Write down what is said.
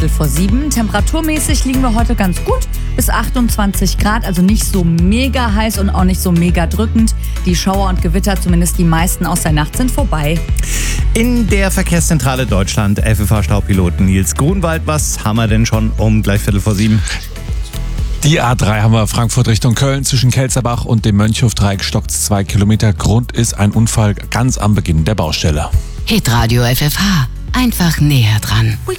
6:15. Temperaturmäßig liegen wir heute ganz gut, bis 28 Grad, also nicht so mega heiß und auch nicht so mega drückend. Die Schauer und Gewitter, zumindest die meisten aus der Nacht, sind vorbei. In der Verkehrszentrale Deutschland, FFH-Staupilot Nils Grunwald, was haben wir denn schon um gleich 6:15? Die A3 haben wir Frankfurt Richtung Köln. Zwischen Kelzerbach und dem Mönchhof-Dreieck stockt's 2 Kilometer. Grund ist ein Unfall ganz am Beginn der Baustelle. Hitradio FFH. Einfach näher dran.